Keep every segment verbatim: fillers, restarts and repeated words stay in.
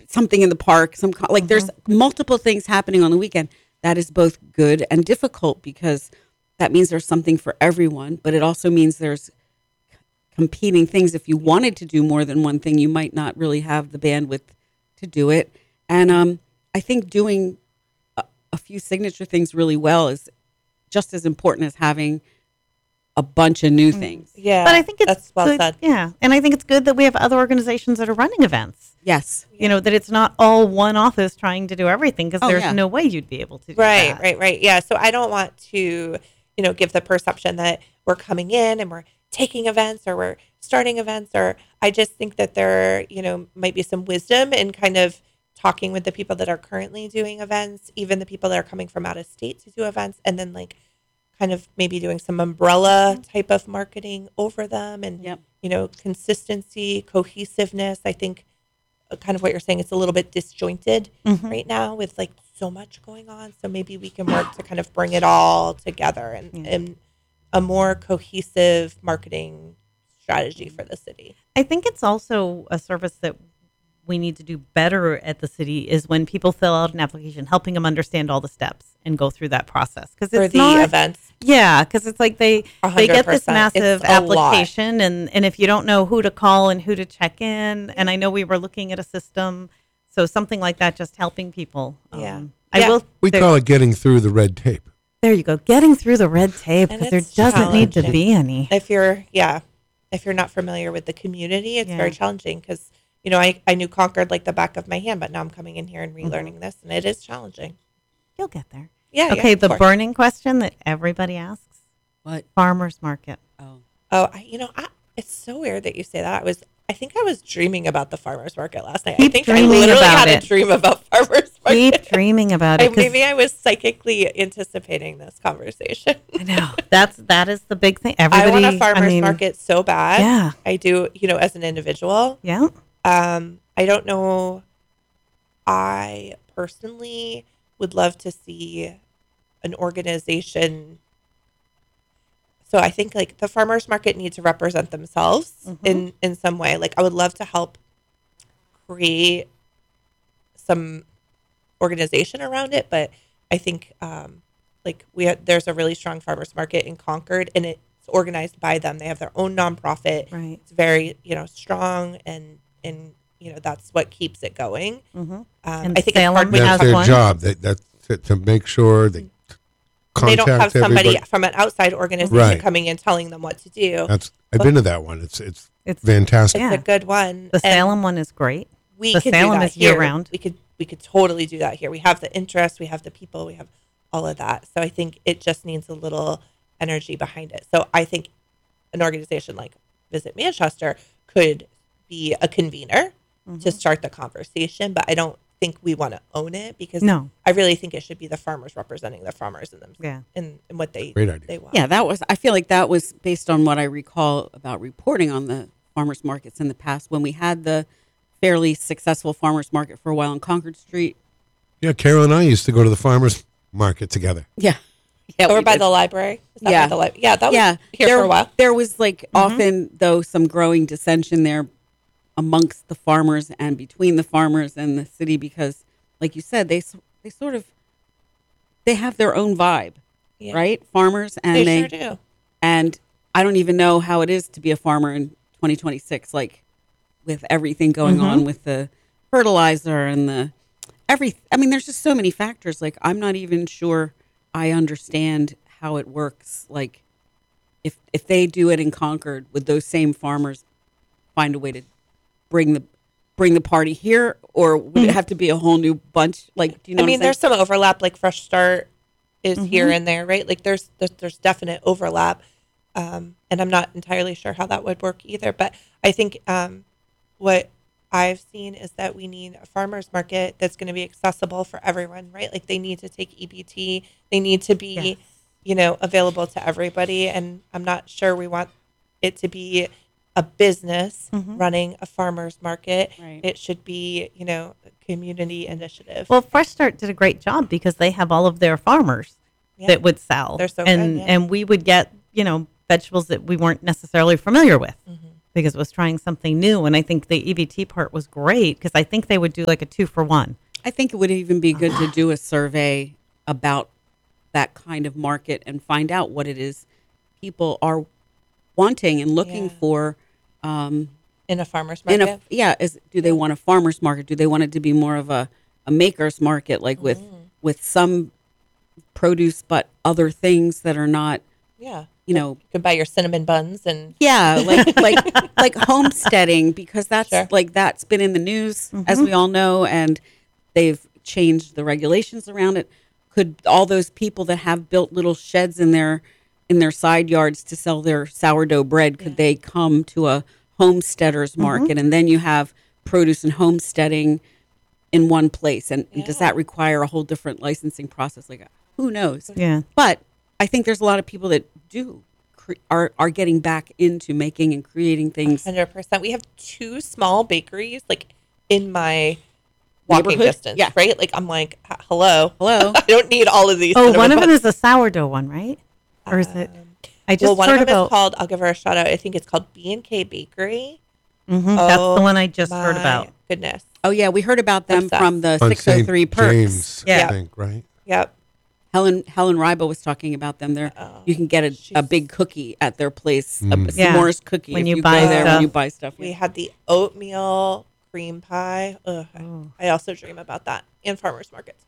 something in the park, some co- like mm-hmm. there's multiple things happening on the weekend. That is both good and difficult because that means there's something for everyone, but it also means there's competing things. If you wanted to do more than one thing, you might not really have the bandwidth to do it. And um, I think doing a, a few signature things really well is just as important as having a bunch of new things. Yeah, but I think it's that's well good, said. Yeah, and I think it's good that we have other organizations that are running events. Yes, you know that it's not all one office trying to do everything because oh, there's yeah. no way you'd be able to do right, that. Right, right, yeah. So I don't want to, you know, give the perception that we're coming in and we're taking events or we're starting events, or I just think that there, you know, might be some wisdom in kind of talking with the people that are currently doing events, even the people that are coming from out of state to do events, and then like kind of maybe doing some umbrella type of marketing over them and, yep. you know, consistency, cohesiveness. I think kind of what you're saying, it's a little bit disjointed mm-hmm. right now with like so much going on. So maybe we can work to kind of bring it all together and, mm-hmm. and a more cohesive marketing strategy for the city. I think it's also a service that we need to do better at the city is when people fill out an application, helping them understand all the steps and go through that process. Because it's for the not, events. Yeah, because it's like they they get this massive application, and, and if you don't know who to call and who to check in, and I know we were looking at a system, so something like that, just helping people. Yeah, um, yeah. I will. We call it getting through the red tape. There you go, getting through the red tape because there doesn't need to be any. If you're, yeah, if you're not familiar with the community, it's yeah. very challenging because. You know, I, I knew Concord like the back of my hand, but now I'm coming in here and relearning mm-hmm. this, and it is challenging. You'll get there. Yeah. Okay, yeah, the course. burning question that everybody asks. What? Farmers market. Oh. Oh, I, you know, I, it's so weird that you say that. I was, I think I was dreaming about the farmers market last night. Keep I think dreaming I literally about had it. a dream about farmers market. Keep dreaming about it. I, maybe I was psychically anticipating this conversation. I know. That's, that is the big thing. Everybody, I want a farmers I mean, market so bad. Yeah. I do, you know, as an individual. Yeah. Um, I don't know. I personally would love to see an organization. So I think like the farmers market needs to represent themselves mm-hmm. in, in some way. Like I would love to help create some organization around it. But I think um, like we have, there's a really strong farmers market in Concord, and it's organized by them. They have their own nonprofit. Right. It's very, you know, strong and, and, you know, that's what keeps it going. Mm-hmm. Um, and I think Salem it's hard when that's you their have job. That, that's to, to make sure they contact they don't have somebody everybody. from an outside organization Right. coming in telling them what to do. That's I've but been to that one. It's it's, It's- fantastic. It's Yeah. a good one. The And Salem one is great. we the could Salem do that is year here. round. We could we could totally do that here. We have the interest, we have the people, we have all of that. So I think it just needs a little energy behind it. So I think an organization like Visit Manchester could be a convener mm-hmm. to start the conversation, but I don't think we want to own it because No. I really think it should be the farmers representing the farmers in them Yeah. and, and what they Great idea. they want. Yeah, that was, I feel like that was based on what I recall about reporting on the farmers markets in the past when we had the fairly successful farmers market for a while on Concord Street. Yeah, Carol and I used to go to the farmers market together. Yeah. Yeah, Over we by did. the library. Is that Yeah. by the li- yeah, that was yeah. here there, for a while. There was like often, though, some growing dissension there amongst the farmers and between the farmers and the city because, like you said, they they sort of, they have their own vibe, Yeah. right? Farmers and They, they, sure do. and I don't even know how it is to be a farmer in twenty twenty-six, like with everything going Mm-hmm. on with the fertilizer and the every. I mean, there's just so many factors. Like, I'm not even sure I understand how it works. Like, if if they do it in Concord, would those same farmers find a way to bring the bring the party here, or would it have to be a whole new bunch? Like, do you know? I mean, what I'm there's saying? some overlap, like Fresh Start is Mm-hmm. here and there, right? Like there's there's, there's definite overlap, um, and I'm not entirely sure how that would work either. But I think um, what I've seen is that we need a farmers market that's going to be accessible for everyone, right? Like they need to take E B T, they need to be, Yes. you know, available to everybody. And I'm not sure we want it to be a business Mm-hmm. running a farmers market. Right. It should be, you know, a community initiative. Well, Fresh Start did a great job because they have all of their farmers Yeah. that would sell. They're so and good, yeah. and we would get, you know, vegetables that we weren't necessarily familiar with Mm-hmm. because it was trying something new. And I think the E V T part was great because I think they would do like a two for one. I think it would even be good to do a survey about that kind of market and find out what it is people are wanting and looking Yeah. for. Um, in a farmer's market? in a, yeah, is do they want a farmer's market? Do they want it to be more of a, a maker's market, like with Mm. with some produce but other things that are not, yeah. you know, You could buy your cinnamon buns and yeah, like like like homesteading, because that's Sure. like that's been in the news, as we all know, and they've changed the regulations around it. Could all those people that have built little sheds in their in their side yards to sell their sourdough bread, could they come to a homesteaders market, and then you have produce and homesteading in one place? And, and does Yeah. that require a whole different licensing process? Like, who knows? Yeah. But I think there's a lot of people that do cre- are are getting back into making and creating things. one hundred percent. We have two small bakeries like in my walking Neighborhood? distance, Yeah. right? Like I'm like, "H- hello. Hello. I don't need all of these. Oh, cinnamon one of them buns." is a sourdough one, right? Or is it? I just well, one heard of them about. is called, I'll give her a shout out. I think it's called B and K Bakery. Mhm, that's Oh the one I just heard my about. Goodness. Oh yeah, we heard about them Obsessed. from the On six oh three Saint Perks. James, Yeah. I think, right? Yep. Helen Helen Riba was talking about them. There, Oh, you can get a, a she's- big cookie at their place, a, a Yeah, s'mores cookie when if you you buy go there stuff. when you buy stuff. We had the oatmeal cream pie. Ugh, I- Oh. I also dream about that in farmers markets.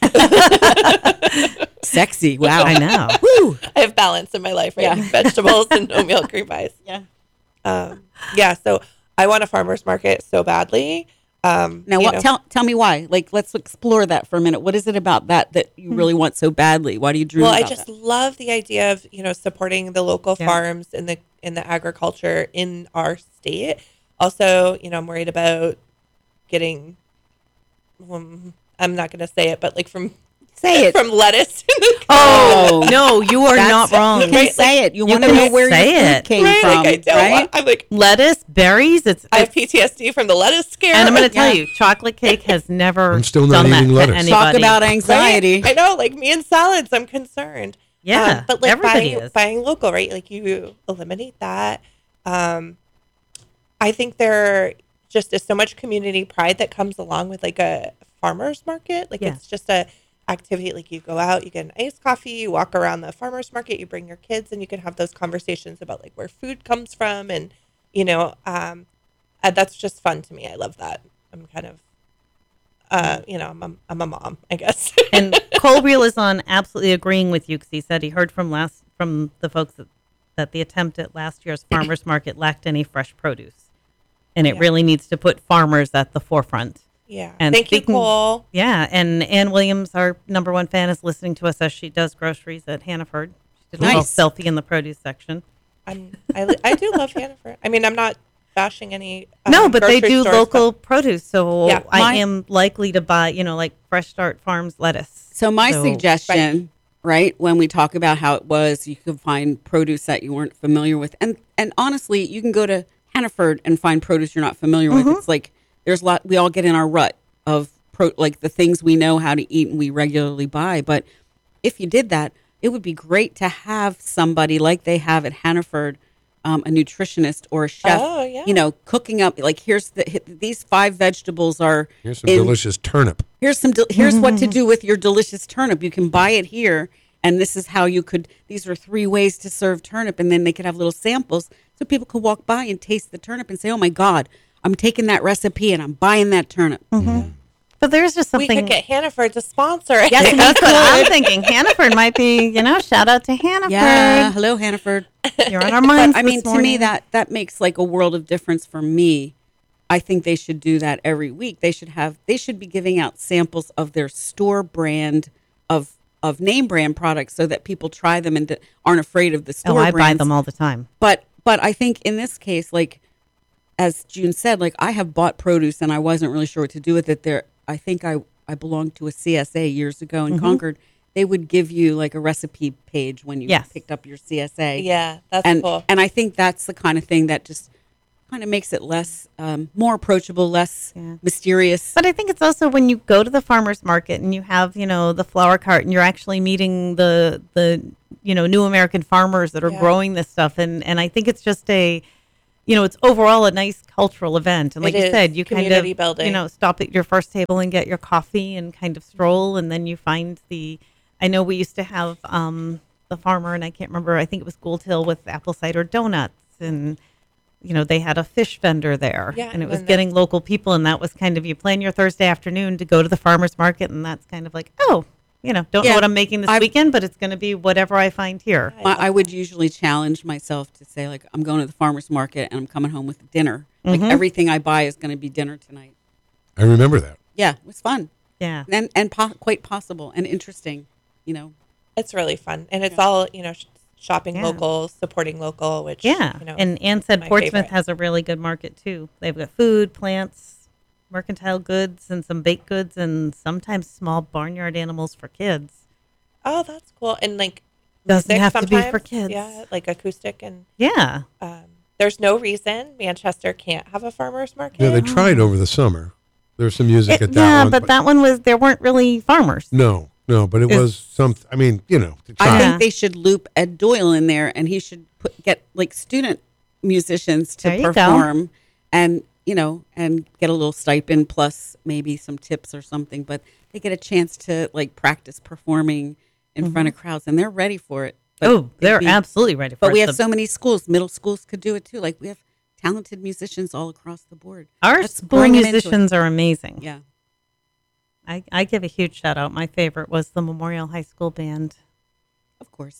Sexy, wow! I know. Woo! I have balance in my life, right? Yeah. Vegetables and oatmeal cream pies. Yeah. Um, yeah. So I want a farmers market so badly. Um, Now, you what? know, Tell tell me why. Like, let's explore that for a minute. What is it about that that you really want so badly? Why do you dream well, I about just that? love the idea of you know supporting the local Yeah. farms and the in the agriculture in our state. Also, you know, I'm worried about getting. Um, I'm not going to say it, but like from Say it. from lettuce. Oh no, you are That's- not wrong. You can Right, say it. You, you want to can know where your say food it. came right? from, Like I don't right? want, I'm like Lettuce, berries. It's. I have it's P T S D from the lettuce scare. and I'm going to tell Yeah. you, chocolate cake has never. I'm still not done that eating to lettuce. anybody. Talk about Right? anxiety. I know, like me and salads, I'm concerned. Yeah, Um, but like everybody buying, is. buying local, right? Like you eliminate that. Um, I think there just is so much community pride that comes along with like a farmer's market. Like Yeah. it's just a activity. Like you go out, you get an iced coffee, you walk around the farmer's market, you bring your kids, and you can have those conversations about like where food comes from, and you know, um, and that's just fun to me. I love that. I'm kind of, uh, you know, I'm a, I'm a mom, I guess. And Cole Reel is on absolutely agreeing with you because he said he heard from last from the folks that, that the attempt at last year's farmers market lacked any fresh produce, and it Yeah. really needs to put farmers at the forefront. Yeah. And Thank speaking- you, Cole. Yeah, and Ann Williams, our number one fan, is listening to us as she does groceries at Hannaford. She did a little Nice. selfie in the produce section. I'm, I, li- I do love Hannaford. I mean, I'm not bashing any. Um, No, but they grocery do stores, local produce, so Yeah, I my- am likely to buy, you know, like Fresh Start Farms lettuce. So my So- suggestion, right, when we talk about how it was, you could find produce that you weren't familiar with, and and honestly, you can go to Hannaford and find produce you're not familiar with. It's like there's a lot. We all get in our rut of pro, like the things we know how to eat and we regularly buy. But if you did that, it would be great to have somebody like they have at Hannaford, um, a nutritionist or a chef. Oh, yeah. You know, cooking up like here's the these five vegetables are Here's some in- delicious turnip. Here's some. Del- here's what to do with your delicious turnip. You can buy it here, and this is how you could. These are three ways to serve turnip, and then they could have little samples so people could walk by and taste the turnip and say, "Oh my God, I'm taking that recipe and I'm buying that turnip." But there's just We something. could get Hannaford to sponsor it. Yes, we That's what I'm could. thinking. Hannaford might be, you know, shout out to Hannaford. Yeah, hello Hannaford. You're on our minds. But I mean, this to me, morning. that that makes like a world of difference for me. I think they should do that every week. They should have. They should be giving out samples of their store brand of of name brand products so that people try them and aren't afraid of the Oh, store I buy brands. them all the time. But but I think in this case, like as June said, like I have bought produce and I wasn't really sure what to do with it. There, I think I I belonged to a C S A years ago in Concord. They would give you like a recipe page when you Yes. picked up your C S A. Yeah, that's and cool. and I think that's the kind of thing that just kind of makes it less um, more approachable, less Yeah. mysterious. But I think it's also when you go to the farmer's market and you have, you know, the flower cart and you're actually meeting the, the you know, new American farmers that are Yeah. growing this stuff. And, and I think it's just a, you know, it's overall a nice cultural event. And like It you is said, you kind community of, building. you know, stop at your first table and get your coffee and kind of stroll. And then you find the, I know we used to have um, the farmer, and I can't remember, I think it was Gould Hill with apple cider donuts. And, you know, they had a fish vendor there. Yeah, and it was and getting local people. And that was kind of, you plan your Thursday afternoon to go to the farmer's market. And that's kind of like, oh, you know, don't Yeah, know what I'm making this I've- weekend, but it's going to be whatever I find here. I, I would usually challenge myself to say, like, I'm going to the farmer's market and I'm coming home with dinner. Like, Mhm. everything I buy is going to be dinner tonight. I remember that. Yeah, it was fun Yeah. and and po- quite possible and interesting. You know, It's really fun, and it's Yeah. all, you know, sh- shopping Yeah. local, supporting local, which Yeah. you know, and Ann said my Portsmouth favorite. has a really good market too. They've got food, plants, mercantile goods, and some baked goods, and sometimes small barnyard animals for kids. oh, that's cool, and like Doesn't music have to be for sometimes, kids. yeah, like acoustic, and Yeah. um, there's no reason Manchester can't have a farmers market. Yeah, they tried over the summer. There was some music It- at that yeah, one. but that one was, there weren't really farmers. No, no, but it It's- was some, I mean, you know. they I tried. Yeah. think they should loop Ed Doyle in there, and he should put, get like student musicians to There you go. perform, and you know, and get a little stipend plus maybe some tips or something. But they get a chance to like practice performing in front of crowds, and they're ready for it. But oh, it'd they're be- absolutely ready for But it. we have The- so many schools. Middle schools could do it too. Like we have talented musicians all across the board. Our Let's school bring 'em into it. musicians are amazing. Yeah. I, I give a huge shout out. My favorite was the Memorial High School Band. Of course.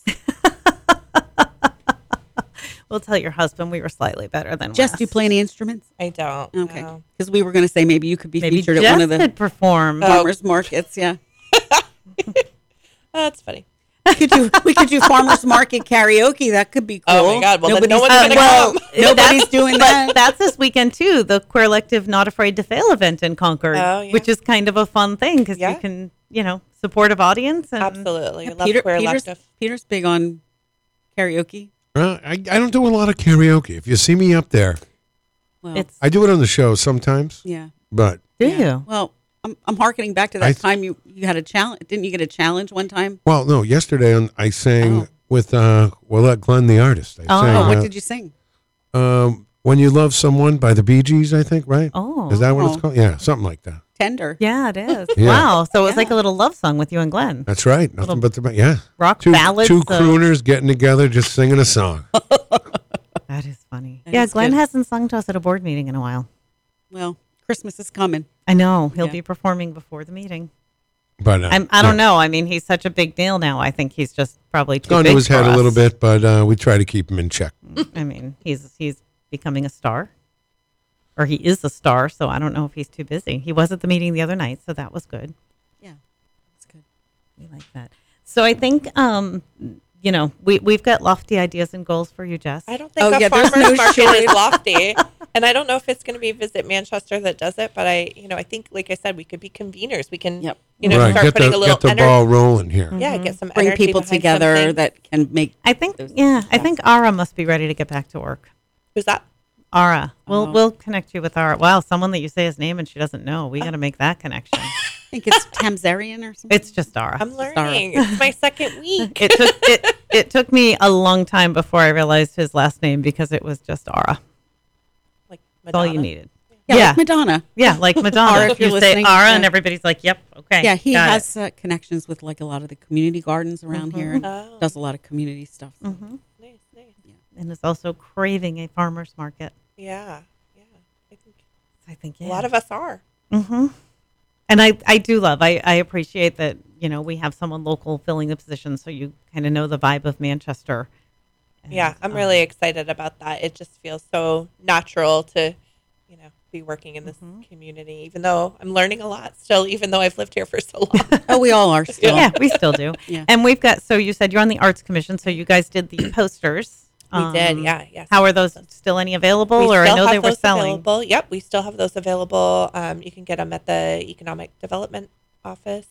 We'll tell your husband we were slightly better than Jess, Wes. do you play any instruments? I don't. Okay. no. Because we were going to say maybe you could be Maybe featured Jess at one of the could perform. Oh. farmers markets. Yeah. Oh, that's funny. We could do we could do farmers market karaoke. That could be cool. Oh my God, well, then no Nobody's- one's gonna well, come. Nobody's doing But that. that's this weekend too. The Queer Elective Not Afraid to Fail event in Concord, Oh, yeah. which is kind of a fun thing because Yeah. you can, you know, supportive audience. And Absolutely, I love Peter, queer Peter's, elective. Peter's big on karaoke. Uh, I, I don't do a lot of karaoke. If you see me up there, Well, It's I do it on the show sometimes, yeah. but do yeah. you? Well, I'm I'm harkening back to that I th- time you you had a challenge. Didn't you get a challenge one time? well, no. Yesterday on, I sang Oh. with uh, Willette Glenn, the artist. I Oh. sang Oh, what uh, did you sing? um, "When You Love Someone" by the Bee Gees. I think, right? Oh, Is that what it's Oh. called? Yeah, something like that. Tender. yeah, it is. Yeah. Wow. So it was Yeah. like a little love song with you and Glenn. That's right. Nothing but the yeah. Rock Two, ballads. two of- crooners getting together, just singing a song. That is funny. That yeah, is Glenn good. hasn't sung to us at a board meeting in a while. Well, Christmas is coming. I know he'll Yeah. be performing before the meeting. But uh, I'm, I don't know. I mean, he's such a big deal now. I think he's just probably too Gone big to his for head a us. little bit, but uh, we try to keep him in check. I mean, he's he's becoming a star, or he is a star. So I don't know if he's too busy. He was at the meeting the other night, so that was good. Yeah, that's good. We like that. So I think, um, you know, we we've got lofty ideas and goals for you, Jess. I don't think Oh, a yeah, there's farmers no market shortage. is lofty, and I don't know if it's going to be Visit Manchester that does it. But I, you know, I think, like I said, we could be conveners. We can, Yep. you know, right, start get putting the a little get the energy. ball rolling here. Yeah, get some Bring energy people behind together something. that can make. I think, Those- yeah, I think Ara must be ready to get back to work. Who's that? Ara, we'll Oh. we'll connect you with Ara. Wow, someone that you say his name and she doesn't know. We got to make that connection. I think it's Tamzarian or something. It's just Ara. I'm Sarah. learning. It's my second week. It took it, it took me a long time before I realized his last name because it was just Ara. Like That's all you Madonna. needed. yeah, yeah. like Madonna. Yeah, like Madonna. Ara, if you're you say listening, Ara, yeah. and everybody's like, "Yep, okay." Yeah, he got has uh, connections with like a lot of the community gardens around here, and Oh. does a lot of community stuff. it. hmm Nice, nice. And is also craving a farmer's market. Yeah, yeah. I think I think yeah. a lot of us are. Mm-hmm. And I, I do love, I, I appreciate that, you know, we have someone local filling the position so you kind of know the vibe of Manchester. And, Yeah, I'm um, really excited about that. It just feels so natural to, you know, be working in this Mm-hmm. community, even though I'm learning a lot still, even though I've lived here for so long. Oh, we all are still. Yeah, we still do. Yeah. And we've got, so you said you're on the Arts Commission, so you guys did the posters. We did, Um, yeah, yes. How are those still any available? We or I still know have they were those selling. Available. Yep, we still have those available. Um, you can get them at the Economic Development Office.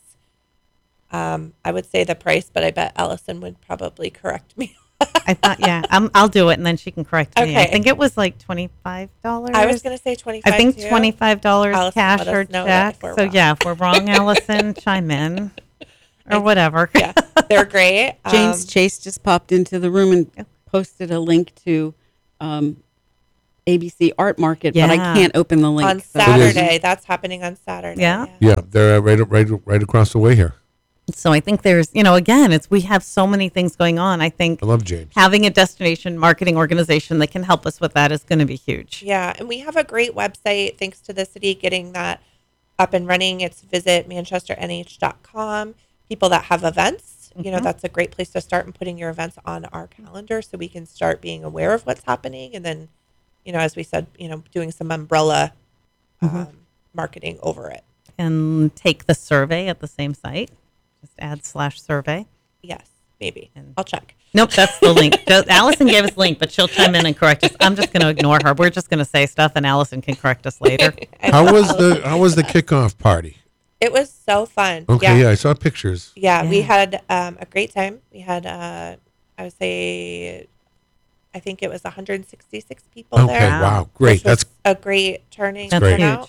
Um, I would say the price, but I bet Allison would probably correct me. I thought, yeah, I'm, I'll do it and then she can correct me. I Okay. think it was like twenty-five dollars. I was going to say twenty-five. I think too. twenty-five dollars Allison, cash let us or know that check. if we're So wrong. yeah, if we're wrong, Allison, chime in or whatever. Yeah, they're great. James Um, Chase just popped into the room and posted a link to um, A B C Art Market, but I Yeah. can't open the link. on so- Saturday. That's happening on Saturday. Yeah. Yeah, they're uh, right, right, right across the way here. So I think there's, you know, again, it's we have so many things going on. I think I love James. having a destination marketing organization that can help us with that is going to be huge. Yeah, and we have a great website thanks to the city getting that up and running. It's visit manchester n h dot com. People that have events, you know, Mhm. that's a great place to start and putting your events on our calendar so we can start being aware of what's happening. And then, you know, as we said, you know, doing some umbrella um, marketing over it. And take the survey at the same site. Just add slash survey. Yes, maybe. And- I'll check. Nope, that's the link. Just, Allison gave us the link, but she'll chime in and correct us. I'm just going to ignore her. We're just going to say stuff, and Allison can correct us later. How was the How was the kickoff party? It was so fun. Okay, yeah, I saw pictures. Yeah, we Yeah. had um, a great time. We had, uh, I would say, I think it was one hundred sixty-six people Okay, there. wow, great. which was That's a great turning That's great. turnout. huge.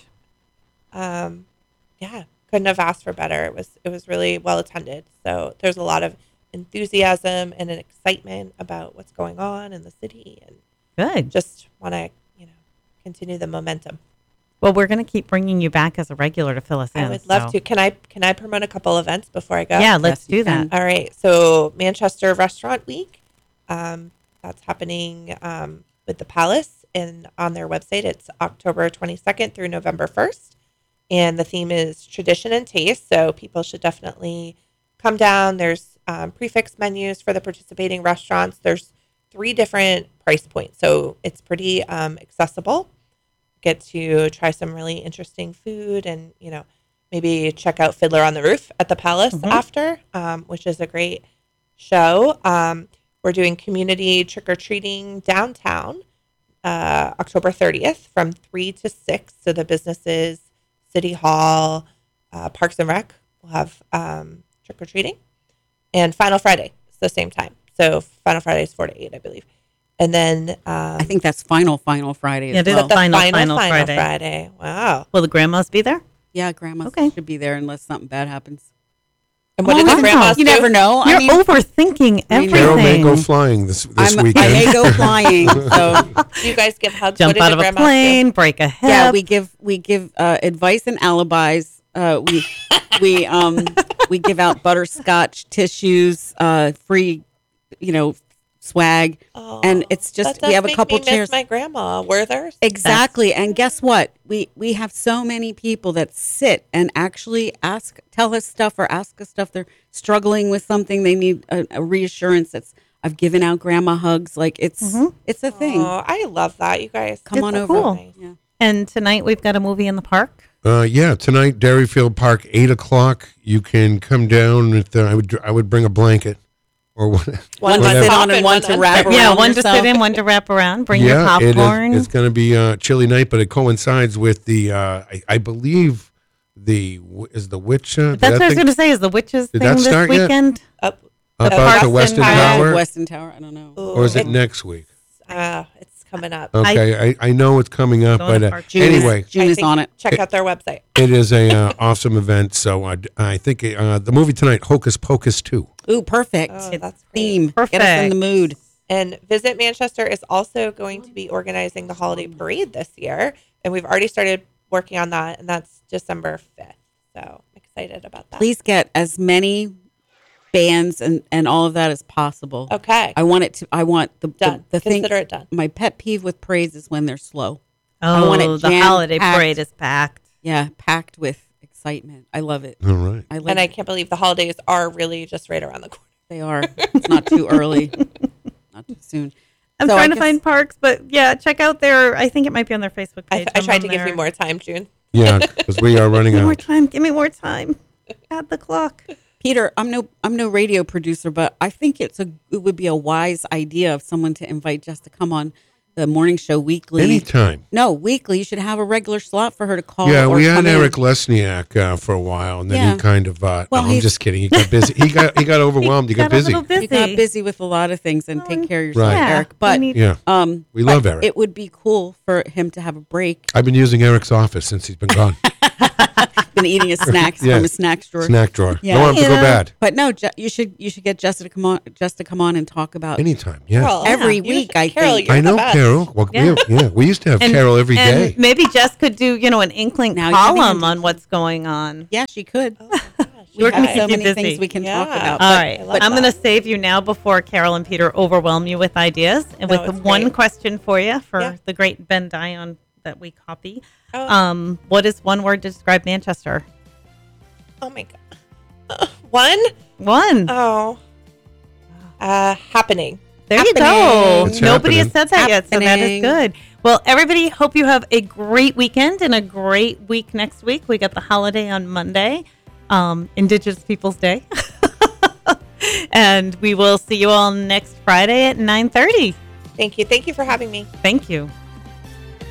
Um, yeah, couldn't have asked for better. It was it was really well attended. So there's a lot of enthusiasm and an excitement about what's going on in the city, and Good. just want to you know continue the momentum. Well, we're going to keep bringing you back as a regular to fill us in. I would love so- to. Can I can I promote a couple events before I go? Yeah, let's Yes, you do that. can. All right. So Manchester Restaurant Week, um, that's happening um, with the Palace, and on their website, it's October twenty-second through November first, and the theme is tradition and taste. So people should definitely come down. There's um, prefix menus for the participating restaurants. There's three different price points, so it's pretty um, accessible. Get to try some really interesting food, and you know. Maybe check out Fiddler on the Roof at the Palace Mhm. after, um, which is a great show. Um, we're doing community trick-or-treating downtown uh, October thirtieth from three to six. So the businesses, City Hall, uh, Parks and Rec will have um, trick-or-treating. And Final Friday is the same time. So Final Friday is four to eight, I believe. And then um, I think that's final, final Friday. As Yeah, it is well. the Final, final, final final, Friday. Friday. Wow. Will the grandmas be there? Yeah, grandma Okay. should be there unless something bad happens. And what Oh, did wow. the grandmas You do? never know. You're I mean, overthinking I know. Carol may everything. go flying this this I'm, I weekend. may go flying. So Do you guys give hugs? Jump what did out the of a grandmas do? plane, break a hip. yeah, we give we give uh, advice and alibis. Uh, we we um we give out butterscotch tissues, uh, free, you know, swag, Oh, and it's that just does we have a make couple me chairs. Miss my grandma. Werther's. Exactly. And guess what? We we have so many people that sit and actually ask, tell us stuff or ask us stuff. They're struggling with something. They need a, a reassurance. That's I've given out grandma hugs. Like it's Mhm. it's a thing. Oh, I love that, you guys. Come It's on so over. cool. Yeah. And tonight we've got a movie in the park. Uh, yeah, tonight, Dairyfield Park, eight o'clock. You can come down. With, uh, I would I would bring a blanket or what. One to whatever. sit on and one to wrap around. Yeah, one to yourself. sit in, one to wrap around. Bring your yeah, it popcorn. is, it's going to be a chilly night, but it coincides with the. Uh, I, I believe the is the witch. Uh, That's what I was thing going to say. Is the witches Did thing that this start yet? weekend? Up, up Uh, out the Weston Weston Tower. Tower, Weston Tower. I don't know. or is it next week? Uh, it's coming up. Okay, I, I know it's coming up, Going to but uh, Park June anyway, is, June I is think- on it. Check out their website. it is a uh, awesome event. So I, I think uh, the movie tonight, Hocus Pocus two. Ooh, perfect. Oh, It's that's great. theme. Get us in Perfect. the mood. And Visit Manchester is also going to be organizing the holiday parade this year. And we've already started working on that. And that's December fifth. So I'm excited about that. Please get as many bands and, and all of that as possible. Okay. I want it to. I want the Done. the, the thing. Consider it done. My pet peeve with parades is when they're slow. I Oh, want it the holiday jam-packed. parade is packed. Yeah, packed with excitement. I love it. All right. I like. And I it. can't believe the holidays are really just right around the corner. They are. It's not too early. Not too soon. I'm So I trying to guess- find parks, but yeah, check out their. I think it might be on their Facebook I, page. I I'm tried on to give there. you more time, June. Yeah, because we are running Give me more out. time. Give me more time. Add the clock. Peter, I'm no I'm no radio producer, but I think it's a it would be a wise idea of someone to invite Jess to come on the morning show weekly. Anytime. No, weekly. You should have a regular slot for her to call. Yeah, or we had come in. Eric Lesniak uh, for a while, and then Yeah. he kind of. Uh, Well, no, I'm he's- just kidding. He got busy. He got he got overwhelmed. He got Got a busy. little busy. You got busy with a lot of things, and take care of yourself, Right. Yeah, Eric. we But need- Yeah, um, we but love Eric. It would be cool for him to have a break. I've been using Eric's office since he's been gone. Been eating his snacks Yeah. from a snack drawer. Snack drawer. Yeah. Don't want them to go Yeah. bad. But no, Je- you should you should get Jessica to come on just to come on and talk about Anytime. Yeah. Carol, every you week. should- I Carol, think you're I the know, best. Carol. Well, Yeah. yeah. yeah, we used to have And- Carol every and day. maybe Jess could do, you know, an inkling Now you have column Andy. on what's going on. yeah, she could. Oh my gosh, We We're have gonna so keep you many busy. things we can Yeah. talk about. All but- right. I love I'm going to that. save you now before Carol and Peter overwhelm you with ideas. And No, with it's one great. question for you for Yeah. the great Ben Dion that we copy. Oh. Um, what is one word to describe Manchester? Oh my god. One? One. Oh. Uh, happening. There you go. happening. It's Nobody happening. has said that yet, so that is Happening. good. Well, everybody, hope you have a great weekend and a great week next week. We got the holiday on Monday, um, Indigenous Peoples Day. And we will see you all next Friday at nine thirty. Thank you. Thank you for having me. Thank you.